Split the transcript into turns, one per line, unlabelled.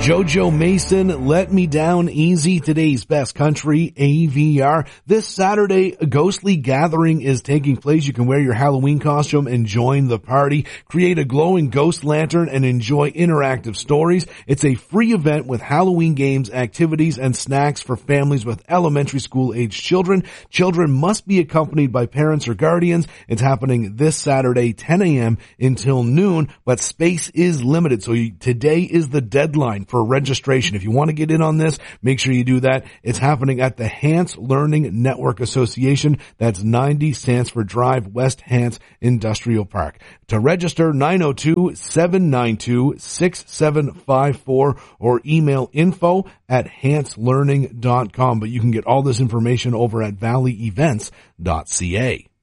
JoJo Mason, Let Me Down Easy, today's best country AVR. This Saturday, a ghostly gathering is taking place. You can wear your Halloween costume and join the party. Create a glowing ghost lantern and enjoy interactive stories. It's a free event with Halloween games, activities, and snacks for families with elementary school age children. Children must be accompanied by parents or guardians. It's happening this Saturday, 10 a.m. until noon, but space is limited. So today is the deadline for registration. If you want to get in on this, make sure you do that. It's happening at the Hants Learning Network Association. That's 90 Sandsford Drive, West Hants Industrial Park. To register, 902-792-6754 or email info@hantslearning.com. But you can get all this information over at valleyevents.ca.